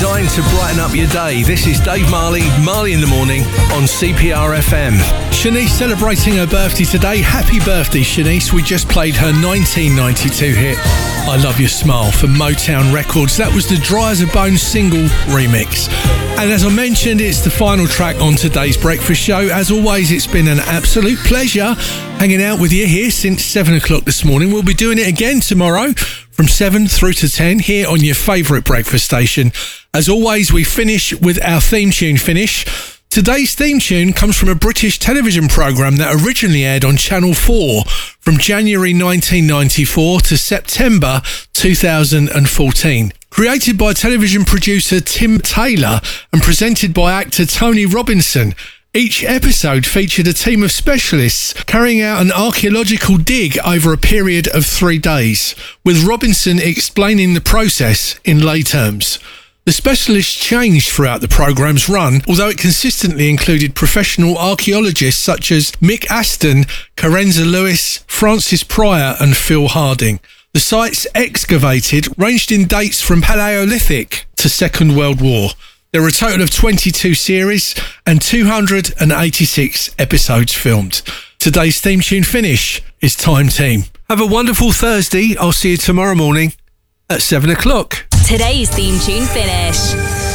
designed to brighten up your day. This is Dave Marley, Marley in the Morning on CPR FM. Shanice celebrating her birthday today. Happy birthday, Shanice. We just played her 1992 hit, I Love Your Smile, from Motown Records. That was the Dry as a Bone single remix. And as I mentioned, it's the final track on today's breakfast show. As always, it's been an absolute pleasure hanging out with you here since 7 o'clock this morning. We'll be doing it again tomorrow from 7 through to 10 here on your favourite breakfast station. As always, we finish with our theme tune finish. Today's theme tune comes from a British television programme that originally aired on Channel 4 from January 1994 to September 2014. Created by television producer Tim Taylor and presented by actor Tony Robinson, each episode featured a team of specialists carrying out an archaeological dig over a period of 3 days, with Robinson explaining the process in lay terms. The specialists changed throughout the programme's run, although it consistently included professional archaeologists such as Mick Aston, Karenza Lewis, Francis Pryor and Phil Harding. The sites excavated ranged in dates from Paleolithic to Second World War. There were a total of 22 series and 286 episodes filmed. Today's theme tune finish is Time Team. Have a wonderful Thursday. I'll see you tomorrow morning at 7 o'clock. Today's theme tune finish.